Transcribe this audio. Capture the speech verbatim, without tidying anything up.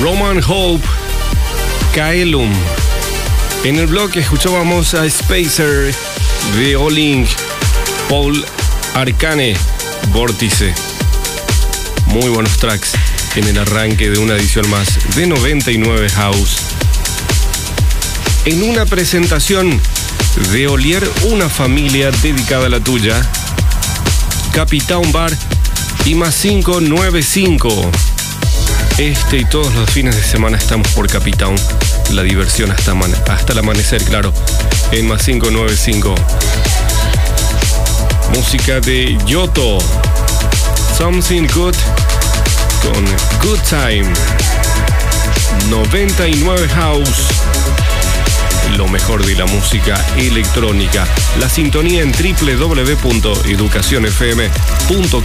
Roman Hope, Kaelum. En el bloque escuchábamos a Spacer, The Olink, Paul Arcane, Vórtice. Muy buenos tracks en el arranque de una edición más de noventa y nueve House. En una presentación de Olier, una familia dedicada a la tuya, Capitown Bar y más cinco nueve cinco. Este y todos los fines de semana estamos por Capitown. La diversión hasta, man- hasta el amanecer, claro, en más cinco nueve cinco. Música de Yoto, Something Good con Good Time. noventa y nueve House, lo mejor de la música electrónica. La sintonía en doble u doble u doble u punto educación f m punto com.